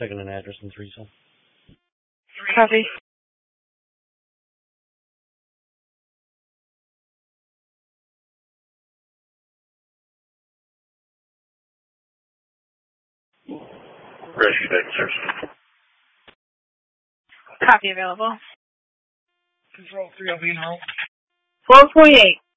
checking an address in Teresa. Copy. Rescue Services. Copy available. Control 3, I'll be in hold. 448.